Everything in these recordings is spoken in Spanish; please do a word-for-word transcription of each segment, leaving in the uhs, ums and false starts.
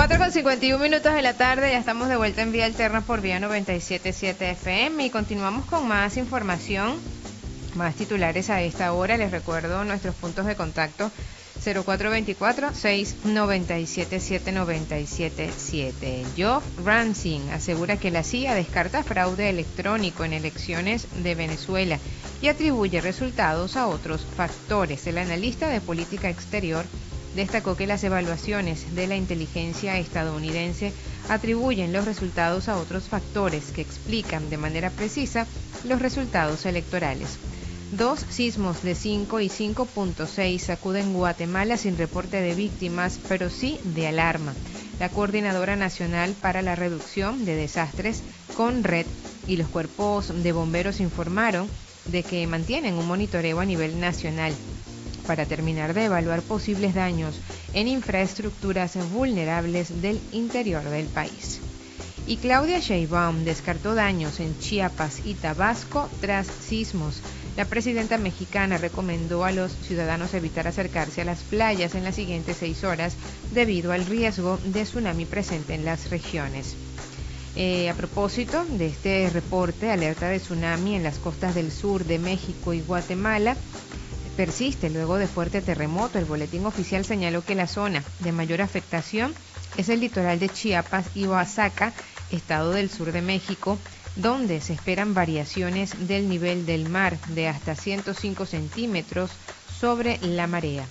cuatro con cincuenta y uno minutos de la tarde, ya estamos de vuelta en Vía Alterna por Vía noventa y siete punto siete F M y continuamos con más información, más titulares a esta hora. Les recuerdo nuestros puntos de contacto: cero cuatro dos cuatro, seis nueve siete, siete nueve siete siete. Geoff Ransing asegura que la C I A descarta fraude electrónico en elecciones de Venezuela y atribuye resultados a otros factores. El analista de política exterior destacó que las evaluaciones de la inteligencia estadounidense atribuyen los resultados a otros factores que explican de manera precisa los resultados electorales. Dos sismos de cinco y cinco punto seis sacuden Guatemala sin reporte de víctimas, pero sí de alarma. La Coordinadora Nacional para la Reducción de Desastres, CONRED, y los cuerpos de bomberos informaron de que mantienen un monitoreo a nivel nacional para terminar de evaluar posibles daños en infraestructuras vulnerables del interior del país. Y Claudia Sheinbaum descartó daños en Chiapas y Tabasco tras sismos. La presidenta mexicana recomendó a los ciudadanos evitar acercarse a las playas en las siguientes seis horas debido al riesgo de tsunami presente en las regiones. Eh, a propósito de este reporte, alerta de tsunami en las costas del sur de México y Guatemala persiste luego de fuerte terremoto. El boletín oficial señaló que la zona de mayor afectación es el litoral de Chiapas y Oaxaca, estado del sur de México, donde se esperan variaciones del nivel del mar de hasta ciento cinco centímetros sobre la marea.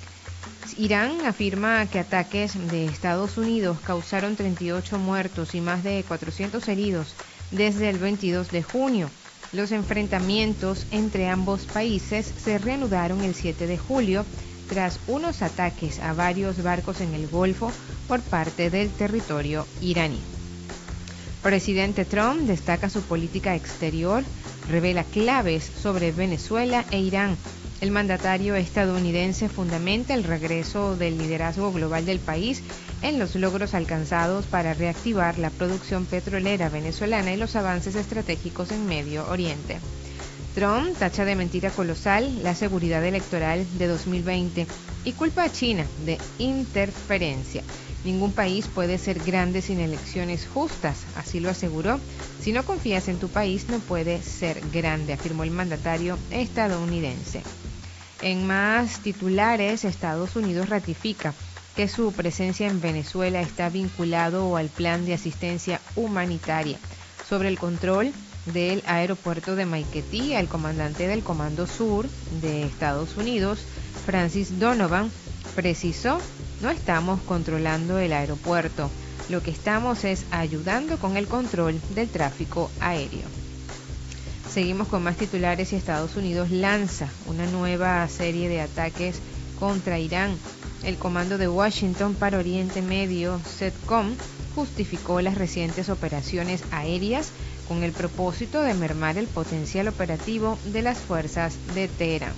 Irán afirma que ataques de Estados Unidos causaron treinta y ocho muertos y más de cuatrocientos heridos desde el veintidós de junio. Los enfrentamientos entre ambos países se reanudaron el siete de julio tras unos ataques a varios barcos en el Golfo por parte del territorio iraní. Presidente Trump destaca su política exterior, revela claves sobre Venezuela e Irán. El mandatario estadounidense fundamenta el regreso del liderazgo global del país en los logros alcanzados para reactivar la producción petrolera venezolana y los avances estratégicos en Medio Oriente. Trump tacha de mentira colosal la seguridad electoral de dos mil veinte y culpa a China de interferencia. Ningún país puede ser grande sin elecciones justas, así lo aseguró. Si no confías en tu país, no puede ser grande, afirmó el mandatario estadounidense. En más titulares, Estados Unidos ratifica que su presencia en Venezuela está vinculado al plan de asistencia humanitaria. Sobre el control del aeropuerto de Maiquetía, el comandante del Comando Sur de Estados Unidos, Francis Donovan, precisó: no estamos controlando el aeropuerto, lo que estamos es ayudando con el control del tráfico aéreo. Seguimos con más titulares y Estados Unidos lanza una nueva serie de ataques contra Irán. El Comando de Washington para Oriente Medio, CENTCOM, justificó las recientes operaciones aéreas con el propósito de mermar el potencial operativo de las fuerzas de Teherán.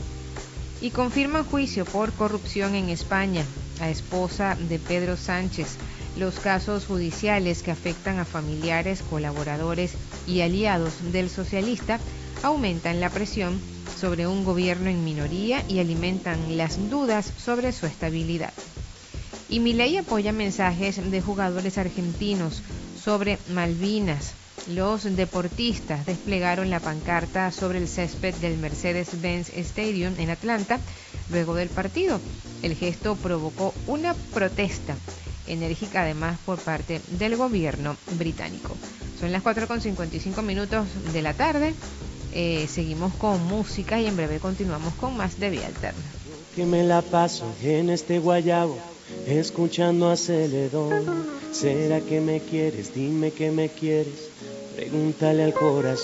Y confirman juicio por corrupción en España a esposa de Pedro Sánchez. Los casos judiciales que afectan a familiares, colaboradores y aliados del socialista aumentan la presión sobre un gobierno en minoría y alimentan las dudas sobre su estabilidad. Y Milei apoya mensajes de jugadores argentinos sobre Malvinas. Los deportistas desplegaron la pancarta sobre el césped del Mercedes-Benz Stadium en Atlanta luego del partido. El gesto provocó una protesta enérgica además por parte del gobierno británico. Son las cuatro con cincuenta y cinco minutos de la tarde. Eh, seguimos con música y en breve continuamos con más de Vía Alterna. Que me la paso en este guayabo, escuchando a Celedón. ¿Será que me quieres? Dime que me quieres. Pregúntale al corazón.